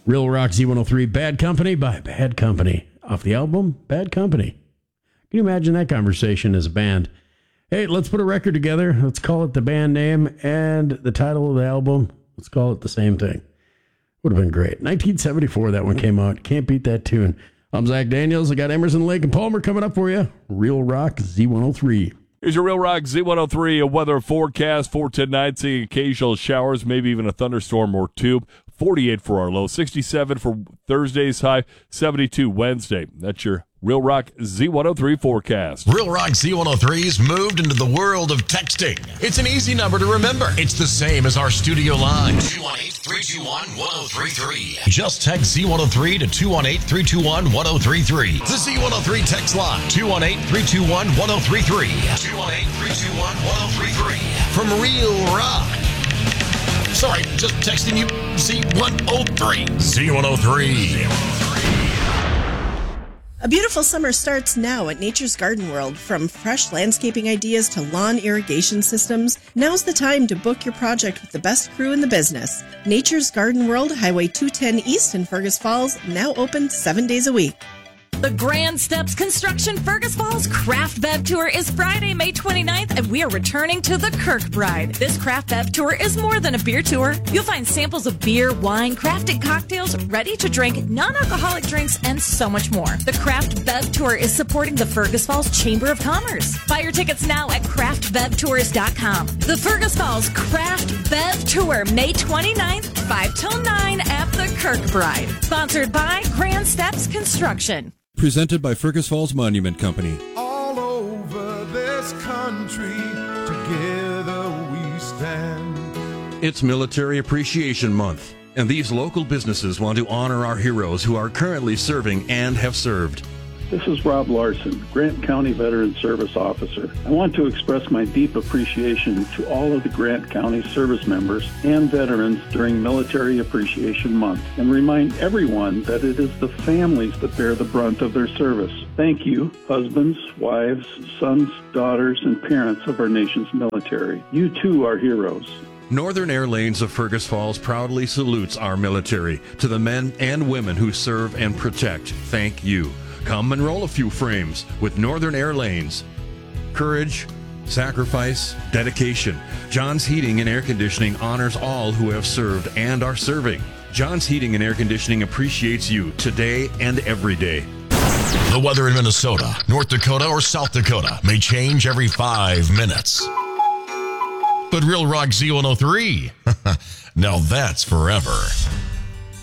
Real Rock Z103, Bad Company by Bad Company. Off the album, Bad Company. Can you imagine that conversation as a band? Hey, let's put a record together. Let's call it the band name and the title of the album. Let's call it the same thing. Would have been great. 1974, that one came out. Can't beat that tune. I'm Zach Daniels. I got Emerson, Lake, and Palmer coming up for you. Real Rock Z103. Here's your Real Rock Z103, a weather forecast for tonight, seeing occasional showers, maybe even a thunderstorm or two. 48 for our low, 67 for Thursday's high, 72 Wednesday. That's your Real Rock Z103 forecast. Real Rock Z103's moved into the world of texting. It's an easy number to remember. It's the same as our studio line. 218-321-1033. Just text Z103 to 218-321-1033. The Z103 text line. 218-321-1033. 218-321-1033. From Real Rock. Sorry, just texting you Z103. Z103. A beautiful summer starts now at Nature's Garden World. From fresh landscaping ideas to lawn irrigation systems, now's the time to book your project with the best crew in the business. Nature's Garden World, Highway 210 East in Fergus Falls, now open 7 days a week. The Grand Steps Construction Fergus Falls Craft Bev Tour is Friday, May 29th, and we are returning to the Kirkbride. This Craft Bev Tour is more than a beer tour. You'll find samples of beer, wine, crafted cocktails, ready-to-drink, non-alcoholic drinks, and so much more. The Craft Bev Tour is supporting the Fergus Falls Chamber of Commerce. Buy your tickets now at craftbevtours.com. The Fergus Falls Craft Bev Tour, May 29th, 5 till 9 at the Kirkbride. Sponsored by Grand Steps Construction. Presented by Fergus Falls Monument Company. All over this country, together we stand. It's Military Appreciation Month, and these local businesses want to honor our heroes who are currently serving and have served. This is Rob Larson, Grant County Veteran Service Officer. I want to express my deep appreciation to all of the Grant County service members and veterans during Military Appreciation Month and remind everyone that it is the families that bear the brunt of their service. Thank you, husbands, wives, sons, daughters, and parents of our nation's military. You too are heroes. Northern Air Lanes of Fergus Falls proudly salutes our military. To the men and women who serve and protect, thank you. Come and roll a few frames with Northern Air Lanes. Courage, sacrifice, dedication. John's Heating and Air Conditioning honors all who have served and are serving. John's Heating and Air Conditioning appreciates you today and every day. The weather in Minnesota, North Dakota, or South Dakota may change every 5 minutes. But Real Rock Z103, now that's forever.